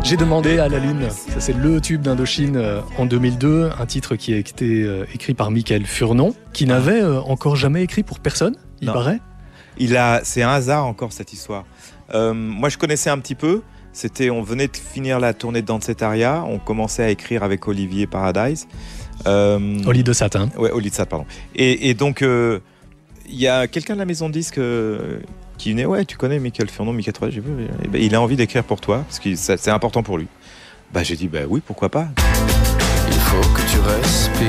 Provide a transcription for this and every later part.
J'ai demandé à la lune, ça c'est le tube d'Indochine en 2002, un titre qui a été écrit par Michael Furnon, qui n'avait encore jamais écrit pour personne, il paraît. C'est un hasard encore cette histoire. Moi je connaissais un petit peu, on venait de finir la tournée de Dancetaria, on commençait à écrire avec Olivier Paradise. Oli de Sat, hein. Ouais, Oli de Sat, pardon. Et donc il y a quelqu'un de la maison de disques qui venait, ouais, tu connais Michael Furnon, Michael 3, j'ai vu, il a envie d'écrire pour toi, parce que c'est important pour lui. J'ai dit, oui, pourquoi pas. Il faut que tu respires.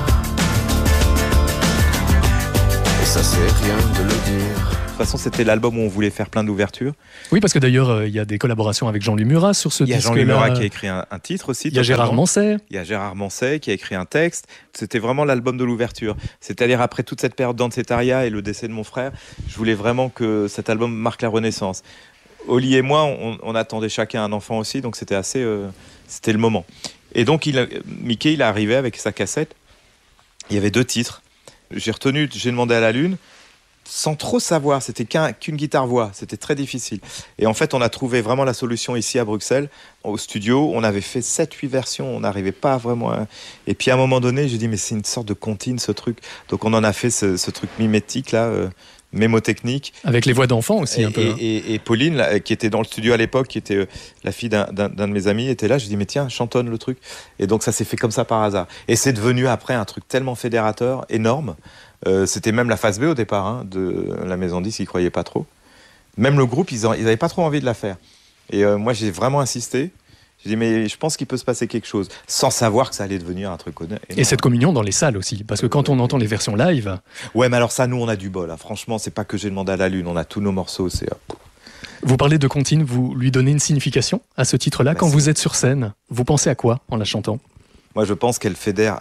Et ça, c'est rien de le dire. De toute façon, c'était l'album où on voulait faire plein d'ouvertures. Oui, parce que d'ailleurs, il y a des collaborations avec Jean-Louis Murat sur ce disque-là. Il y a Jean-Louis Murat qui a écrit un titre aussi. Il y a Gérard Manset. Il y a Gérard Manset qui a écrit un texte. C'était vraiment l'album de l'ouverture. C'est-à-dire, après toute cette période Dancetaria et le décès de mon frère, je voulais vraiment que cet album marque la renaissance. Oli et moi, on attendait chacun un enfant aussi, donc c'était c'était le moment. Et donc, Mickey, il est arrivé avec sa cassette. Il y avait 2 titres. J'ai demandé à la lune, sans trop savoir, c'était qu'une guitare-voix, c'était très difficile. Et en fait, on a trouvé vraiment la solution ici à Bruxelles, au studio. On avait fait 7-8 versions, on n'arrivait pas vraiment à... Et puis à un moment donné, j'ai dit, mais c'est une sorte de comptine ce truc. Donc on en a fait ce truc mimétique là, mémotechnique. Avec les voix d'enfants aussi un peu. Et Pauline, là, qui était dans le studio à l'époque, qui était la fille d'un de mes amis, était là. Je dis, mais tiens, chantonne le truc. Et donc ça s'est fait comme ça par hasard. Et c'est devenu après un truc tellement fédérateur, énorme. C'était même la phase B au départ de la maison 10, ils ne croyaient pas trop. Même le groupe, ils n'avaient pas trop envie de la faire. Et moi, j'ai vraiment insisté. J'ai dit, mais je pense qu'il peut se passer quelque chose, sans savoir que ça allait devenir un truc énorme. Et cette communion dans les salles aussi, parce que quand on entend les versions live... Ouais, mais alors ça, nous, on a du bol. Franchement, c'est pas que j'ai demandé à la lune, on a tous nos morceaux. Vous parlez de comptine, vous lui donnez une signification à ce titre-là. Quand vous êtes sur scène, vous pensez à quoi en la chantant ? Moi, je pense qu'elle fédère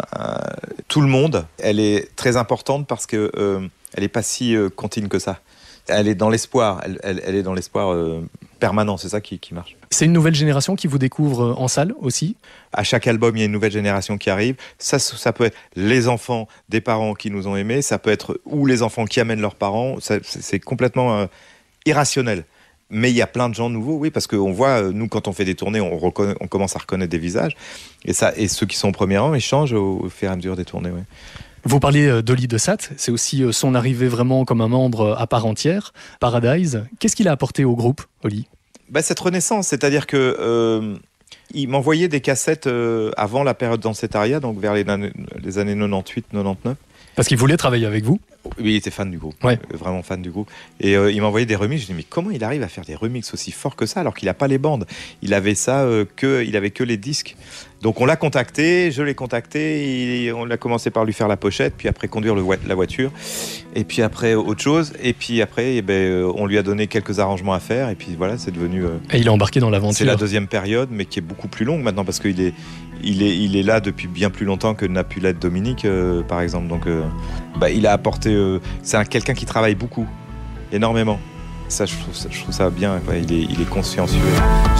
tout le monde. Elle est très importante parce que elle n'est pas si continue que ça. Elle est dans l'espoir. Elle est dans l'espoir permanent. C'est ça qui marche. C'est une nouvelle génération qui vous découvre en salle aussi ? À chaque album, il y a une nouvelle génération qui arrive. Ça peut être les enfants des parents qui nous ont aimés. Ça peut être ou les enfants qui amènent leurs parents. C'est complètement irrationnel. Mais il y a plein de gens nouveaux, oui, parce qu'on voit, nous, quand on fait des tournées, on commence à reconnaître des visages. Et ceux qui sont au premier rang, ils changent au fur et à mesure des tournées, oui. Vous parliez d'Oli de Sat, c'est aussi son arrivée vraiment comme un membre à part entière. Paradise, qu'est-ce qu'il a apporté au groupe, Oli ? Cette renaissance, c'est-à-dire que il m'envoyait des cassettes avant la période Dancetaria, donc vers les années 98-99. Parce qu'il voulait travailler avec vous ? Oui, il était fan du groupe, ouais. Vraiment fan du groupe. Et il m'envoyait des remixes. Je me dis, mais comment il arrive à faire des remixes aussi forts que ça alors qu'il n'a pas les bandes ? Il avait il avait que les disques. Donc on l'a contacté, je l'ai contacté, et on a commencé par lui faire la pochette, puis après conduire la voiture, et puis après autre chose, et puis après on lui a donné quelques arrangements à faire, et puis voilà, c'est devenu... Et il est embarqué dans l'aventure. C'est la deuxième période, mais qui est beaucoup plus longue maintenant, parce qu'il est là depuis bien plus longtemps que n'a pu l'être Dominique, par exemple. Donc il a apporté... c'est quelqu'un qui travaille beaucoup, énormément. Ça, je trouve ça bien, quoi. Il est consciencieux.